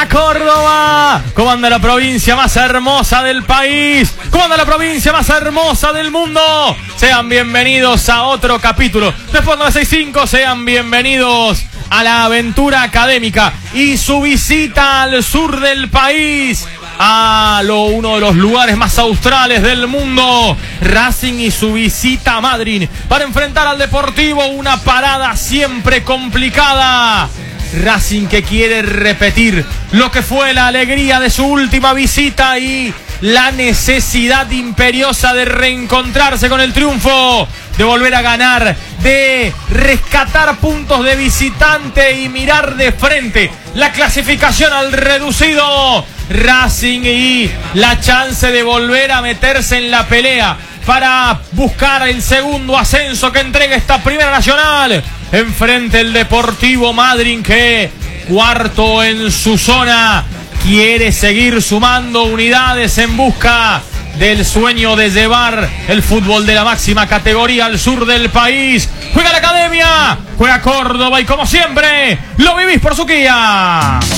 a Córdoba. ¿Cómo anda la provincia más hermosa del país? ¿Cómo anda la provincia más hermosa del mundo? Sean bienvenidos a otro capítulo de Sport 965. Sean bienvenidos a la aventura académica y su visita al sur del país, a uno de los lugares más australes del mundo. Racing y su visita a Madrid para enfrentar al Deportivo, una parada siempre complicada. Racing que quiere repetir lo que fue la alegría de su última visita y la necesidad imperiosa de reencontrarse con el triunfo, de volver a ganar, de rescatar puntos de visitante y mirar de frente la clasificación al reducido. Racing y la chance de volver a meterse en la pelea para buscar el segundo ascenso que entrega esta Primera Nacional. Enfrente el Deportivo Madryn, que cuarto en su zona quiere seguir sumando unidades en busca del sueño de llevar el fútbol de la máxima categoría al sur del país. Juega la Academia, juega Córdoba y como siempre lo vivís por Suquía.